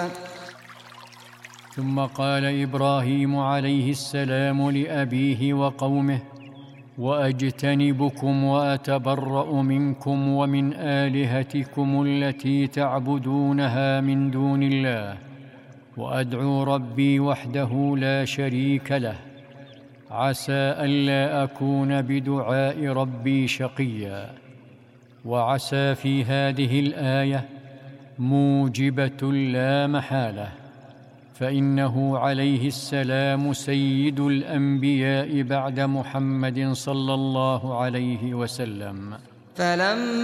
ثم قال إبراهيم عليه السلام لأبيه وقومه: وأجتنبكم وأتبرأ منكم ومن آلهتكم التي تعبدونها من دون الله، وأدعو ربي وحده لا شريك له، عسى ألا أكون بدعاء ربي شقيا. وعسى في هذه الآية موجبة لا محالة، فإنه عليه السلام سيد الأنبياء بعد محمد صلى الله عليه وسلم.